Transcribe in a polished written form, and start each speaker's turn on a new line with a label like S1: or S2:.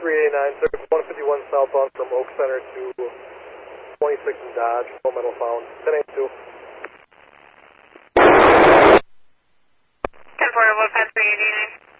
S1: 389, service 151 southbound from Oak Center to 26 and Dodge. No metal found. 1082.